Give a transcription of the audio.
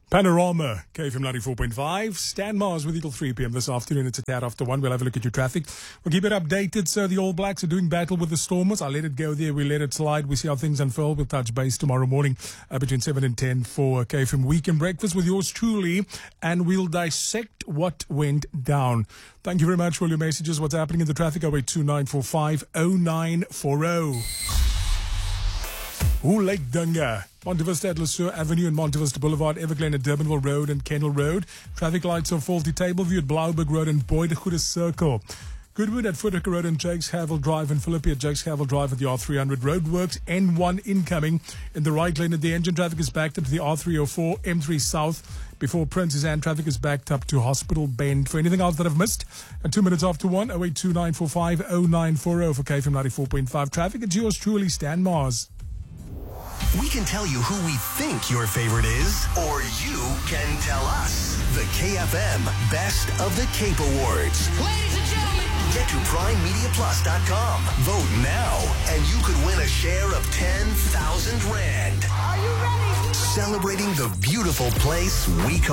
Panorama, KFM 94.5. Stan Mars with Eagle 3 p.m. this afternoon. It's a tad after 1. We'll have a look at your traffic. We'll keep it updated. So the All Blacks are doing battle with the Stormers. I'll let it go there. We'll let it slide. We see how things unfold. We'll touch base tomorrow morning between 7 and 10 for KFM Weekend Breakfast with yours truly. And we'll dissect what went down. Thank you very much for all your messages. What's happening in the traffic? 0829450940. Lake Dunga, Montevista at Lesueur Avenue and Montevista Boulevard, Everglen at Durbanville Road and Kennel Road. Traffic lights are faulty. Tableview at Blauberg Road and Boyd-Goede Circle. Goodwood at Foothicker Road and Jakes Havel Drive and Philippi at Jakes Havel Drive at the R300. Roadworks, N1 incoming in the right lane. At the engine traffic is backed up to the R304, M3 South. Before Princess Anne, traffic is backed up to Hospital Bend. For anything else that I've missed, at 2 minutes after 1, 0829450940 for KFM 94.5 traffic. It's yours truly, Stan Mars. We can tell you who we think your favorite is, or you can tell us. The KFM Best of the Cape Awards. Ladies and gentlemen, get to PrimeMediaPlus.com. Vote now, and you could win a share of 10,000 Rand. are you ready? Celebrating the beautiful place we call